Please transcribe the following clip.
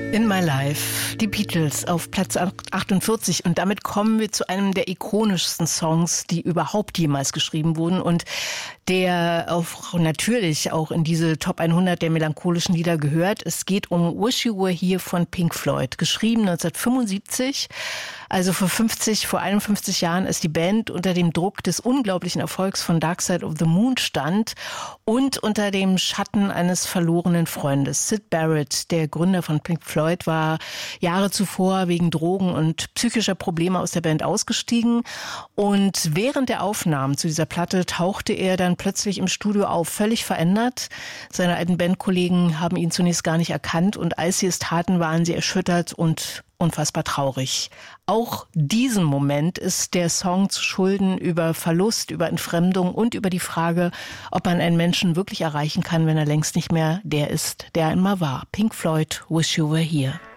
In My Life, die Beatles auf Platz 48. Und damit kommen wir zu einem der ikonischsten Songs, die überhaupt jemals geschrieben wurden und der natürlich auch in diese Top 100 der melancholischen Lieder gehört. Es geht um Wish You Were Here von Pink Floyd, geschrieben 1975. Also vor 51 Jahren, als die Band unter dem Druck des unglaublichen Erfolgs von Dark Side of the Moon stand und unter dem Schatten eines verlorenen Freundes. Syd Barrett, der Gründer von Pink Floyd, war Jahre zuvor wegen Drogen und psychischer Probleme aus der Band ausgestiegen. Und während der Aufnahmen zu dieser Platte tauchte er dann plötzlich im Studio auf, völlig verändert. Seine alten Bandkollegen haben ihn zunächst gar nicht erkannt und als sie es taten, waren sie erschüttert und unfassbar traurig. Auch diesem Moment ist der Song zu schulden über Verlust, über Entfremdung und über die Frage, ob man einen Menschen wirklich erreichen kann, wenn er längst nicht mehr der ist, der einmal war. Pink Floyd, Wish You Were Here.